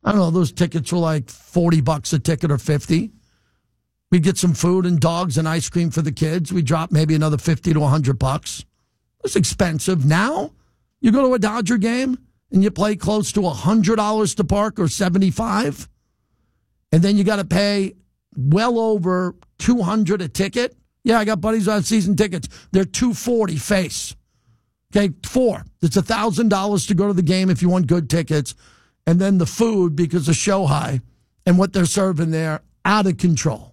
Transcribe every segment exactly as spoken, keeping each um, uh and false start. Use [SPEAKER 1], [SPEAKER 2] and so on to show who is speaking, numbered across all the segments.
[SPEAKER 1] I don't know, those tickets were like forty bucks a ticket or fifty. We'd get some food and dogs and ice cream for the kids. We drop maybe another fifty to one hundred bucks. It's expensive. Now, you go to a Dodger game and you play close to one hundred dollars to park or seventy-five, and then you got to pay well over two hundred dollars a ticket. Yeah, I got buddies who have season tickets. They're two hundred forty dollars face. Okay, four. It's one thousand dollars to go to the game if you want good tickets. And then the food, because of show high and what they're serving there, out of control.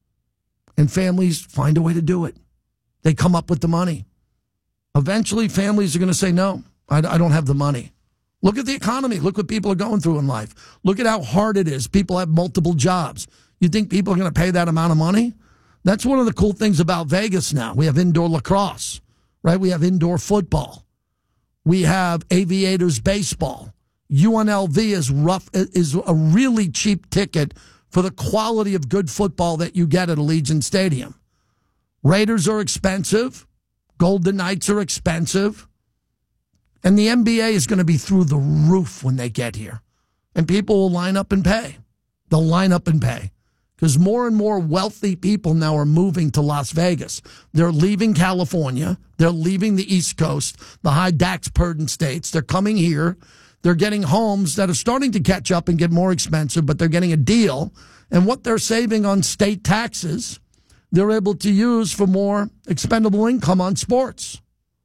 [SPEAKER 1] And families find a way to do it. They come up with the money. Eventually, families are going to say, no, I, I don't have the money. Look at the economy. Look what people are going through in life. Look at how hard it is. People have multiple jobs. You think people are going to pay that amount of money? That's one of the cool things about Vegas now. We have indoor lacrosse, right? We have indoor football. We have Aviators baseball. U N L V is rough is a really cheap ticket for the quality of good football that you get at Allegiant Stadium. Raiders are expensive. Golden Knights are expensive. And the N B A is going to be through the roof when they get here. And people will line up and pay. They'll line up and pay. Because more and more wealthy people now are moving to Las Vegas. They're leaving California. They're leaving the East Coast, the high tax burden states. They're coming here. They're getting homes that are starting to catch up and get more expensive, but they're getting a deal. And what they're saving on state taxes, they're able to use for more expendable income on sports.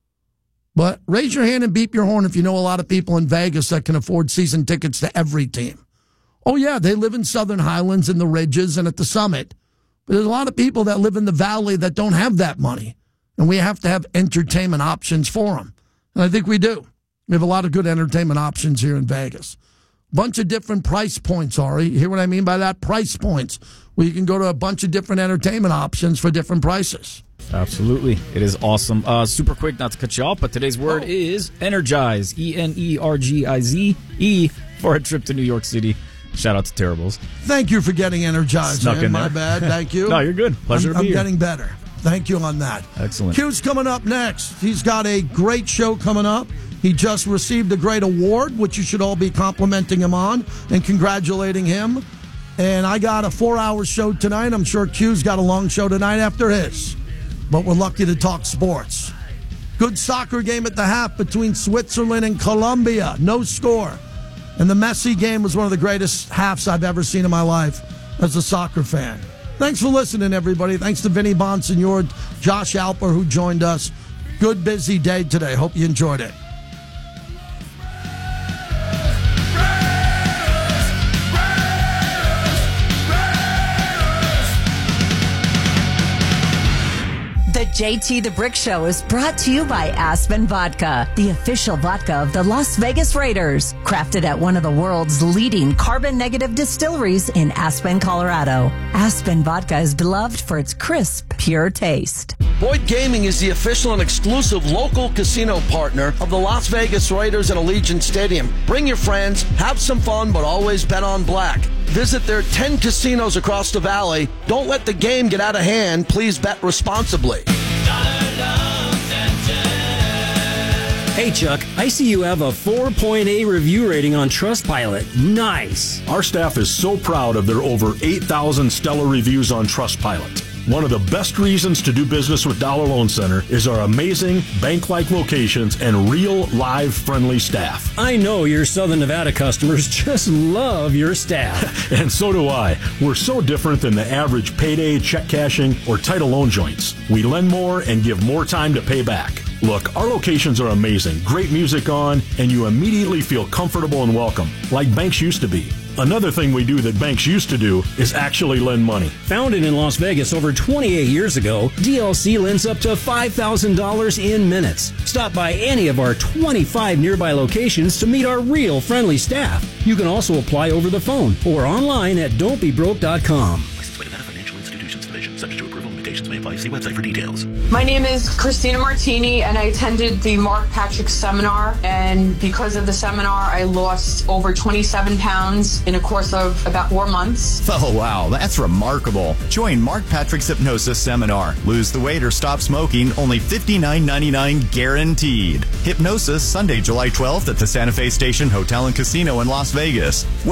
[SPEAKER 1] But raise your hand and beep your horn if you know a lot of people in Vegas that can afford season tickets to every team. Oh, yeah, they live in Southern Highlands and the Ridges and at the Summit. But there's a lot of people that live in the Valley that don't have that money. And we have to have entertainment options for them. And I think we do. We have a lot of good entertainment options here in Vegas. Bunch of different price points, Ari. You hear what I mean by that? Price points, where you can go to a bunch of different entertainment options for different prices.
[SPEAKER 2] Absolutely. It is awesome. Uh, super quick, not to cut you off, but today's word oh. is energize. E N E R G I Z E for a trip to New York City. Shout out to Terribles.
[SPEAKER 1] Thank you for getting energized.
[SPEAKER 2] Snuck
[SPEAKER 1] man.
[SPEAKER 2] in
[SPEAKER 1] My
[SPEAKER 2] there.
[SPEAKER 1] bad. Thank you.
[SPEAKER 2] No, you're good. Pleasure
[SPEAKER 1] I'm,
[SPEAKER 2] to be
[SPEAKER 1] I'm
[SPEAKER 2] here.
[SPEAKER 1] getting better. Thank you on that.
[SPEAKER 2] Excellent.
[SPEAKER 1] Q's coming up next. He's got a great show coming up. He just received a great award, which you should all be complimenting him on and congratulating him. And I got a four-hour show tonight. I'm sure Q's got a long show tonight after his. But we're lucky to talk sports. Good soccer game at the half between Switzerland and Colombia. No score. And the Messi game was one of the greatest halves I've ever seen in my life as a soccer fan. Thanks for listening, everybody. Thanks to Vinny Bonsignor, Josh Alper, who joined us. Good, busy day today. Hope you enjoyed it.
[SPEAKER 3] The J T The Brick Show is brought to you by Aspen Vodka, the official vodka of the Las Vegas Raiders. Crafted at one of the world's leading carbon-negative distilleries in Aspen, Colorado. Aspen Vodka is beloved for its crisp, pure taste.
[SPEAKER 4] Boyd Gaming is the official and exclusive local casino partner of the Las Vegas Raiders and Allegiant Stadium. Bring your friends, have some fun, but always bet on black. Visit their ten casinos across the valley. Don't let the game get out of hand. Please bet responsibly.
[SPEAKER 5] Hey, Chuck, I see you have a four point eight review rating on Trustpilot. Nice.
[SPEAKER 6] Our staff is so proud of their over eight thousand stellar reviews on Trustpilot. One of the best reasons to do business with Dollar Loan Center is our amazing bank-like locations and real, live, friendly staff.
[SPEAKER 5] I know your Southern Nevada customers just love your staff.
[SPEAKER 6] And so do I. We're so different than the average payday, check cashing, or title loan joints. We lend more and give more time to pay back. Look, our locations are amazing, great music on, and you immediately feel comfortable and welcome, like banks used to be. Another thing we do that banks used to do is actually lend money.
[SPEAKER 5] Founded in Las Vegas over twenty-eight years ago, D L C lends up to five thousand dollars in minutes. Stop by any of our twenty-five nearby locations to meet our real friendly staff. You can also apply over the phone or online at don't be broke dot com.
[SPEAKER 7] Licensed by Nevada Financial Institutions Division. Subject to approval. Limitations may apply. See website for details.
[SPEAKER 8] My name is Christina Martini, and I attended the Mark Patrick seminar. And because of the seminar, I lost over twenty-seven pounds in a course of about four months.
[SPEAKER 9] Oh, wow. That's remarkable. Join Mark Patrick's Hypnosis Seminar. Lose the weight or stop smoking, only fifty-nine ninety-nine guaranteed. Hypnosis, Sunday, July twelfth at the Santa Fe Station Hotel and Casino in Las Vegas.